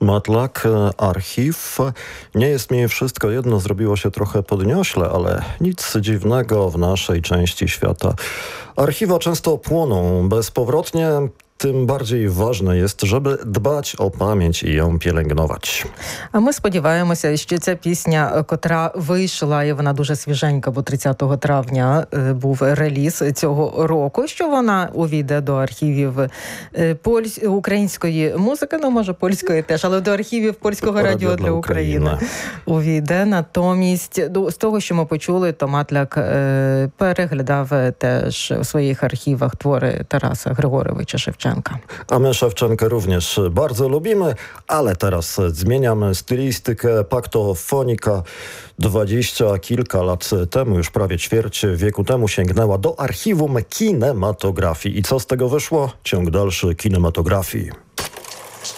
Matlak, archiw. Nie jest mi wszystko jedno, zrobiło się trochę podniośle, ale nic dziwnego w naszej części świata. Archiwa często płoną bezpowrotnie. Тим bardziej ważne jest, żeby dbać o пам'ять і ją pielęgnować. А ми сподіваємося, що ця пісня, котра вийшла, і вона дуже свіженька, бо 30 травня був реліз цього року, що вона увійде до архівів української музики, ну, може, польської теж, але до архівів Польського радіо для України увійде. Натомість, з того, що ми почули, то Матляк переглядав теж у своїх архівах твори Тараса Григоровича Шевченка. A my Szewczenkę również bardzo lubimy, ale teraz zmieniamy stylistykę. Paktofonika 20 kilka lat temu, już prawie ćwierć wieku temu, sięgnęła do archiwum kinematografii. I co z tego wyszło? Ciąg dalszy kinematografii.